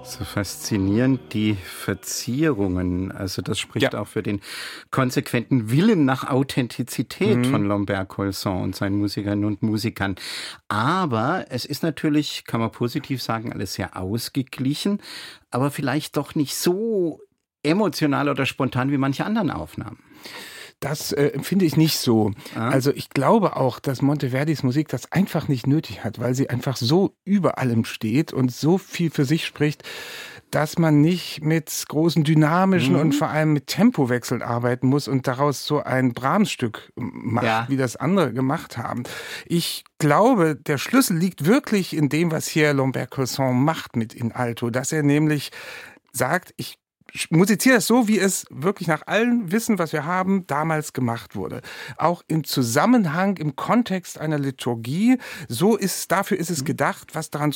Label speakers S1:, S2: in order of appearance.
S1: So faszinierend, die Verzierungen. Also das spricht auch für den konsequenten Willen nach Authentizität von Lambert-Colson und seinen Musikerinnen und Musikern. Aber es ist natürlich, kann man positiv sagen, alles sehr ausgeglichen, aber vielleicht doch nicht so emotional oder spontan wie manche anderen Aufnahmen.
S2: Das empfinde ich nicht so. Also ich glaube auch, dass Monteverdis Musik das einfach nicht nötig hat, weil sie einfach so über allem steht und so viel für sich spricht, dass man nicht mit großen dynamischen und vor allem mit Tempowechseln arbeiten muss und daraus so ein Brahms-Stück macht, wie das andere gemacht haben. Ich glaube, der Schlüssel liegt wirklich in dem, was hier Lambert-Colson macht mit In Alto, dass er nämlich sagt, ich musiziere das so, wie es wirklich nach allem Wissen, was wir haben, damals gemacht wurde. Auch im Zusammenhang, im Kontext einer Liturgie. Dafür ist es gedacht. Was daran